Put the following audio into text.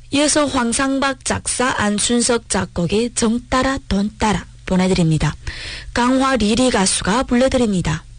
이어서 황상박 작사, 안춘석 작곡의 정 따라 돈 따라 보내드립니다. 강화 리리 가수가 불러드립니다.